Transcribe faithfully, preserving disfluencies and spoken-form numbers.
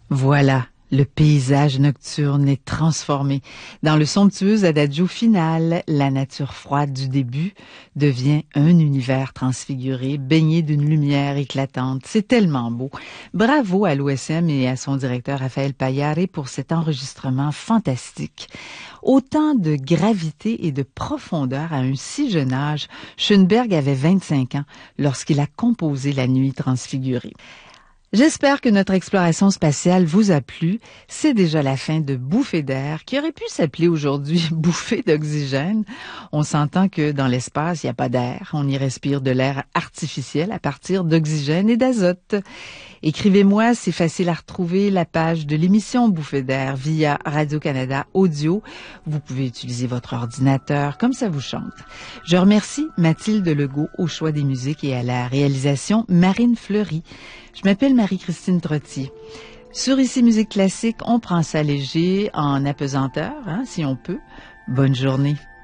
Voilà, le paysage nocturne est transformé. Dans le somptueux adagio final, la nature froide du début devient un univers transfiguré, baigné d'une lumière éclatante. C'est tellement beau. Bravo à l'O S M et à son directeur Raphaël Paillare pour cet enregistrement fantastique. Autant de gravité et de profondeur à un si jeune âge, Schoenberg avait vingt-cinq ans lorsqu'il a composé La Nuit transfigurée. J'espère que notre exploration spatiale vous a plu. C'est déjà la fin de Bouffée d'air, qui aurait pu s'appeler aujourd'hui Bouffée d'oxygène. On s'entend que dans l'espace, il n'y a pas d'air. On y respire de l'air artificiel à partir d'oxygène et d'azote. Écrivez-moi, c'est facile à retrouver la page de l'émission Bouffée d'air via Radio-Canada Audio. Vous pouvez utiliser votre ordinateur comme ça vous chante. Je remercie Mathilde Legault au choix des musiques et à la réalisation Marine Fleury. Je m'appelle Marie-Christine Trottier. Sur Ici Musique Classique, on prend ça léger, en apesanteur, hein, si on peut. Bonne journée.